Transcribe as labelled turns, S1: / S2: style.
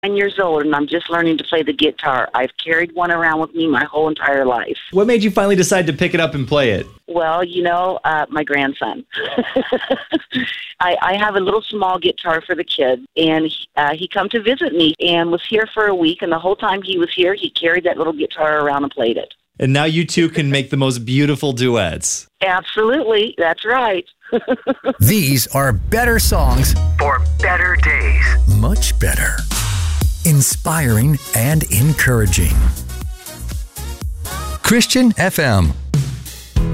S1: Years old, and I'm just learning to play the guitar. I've carried one around with me my whole entire life.
S2: What made you finally decide to pick it up and play it?
S1: Well, my grandson. I have a little small guitar for the kids, and he come to visit me and was here for a week, and the whole time he was here, he carried that little guitar around and played it.
S2: And now you two can make the most beautiful duets.
S1: Absolutely. That's right.
S3: These are better songs for better days. Much better. Inspiring and encouraging. Christian FM.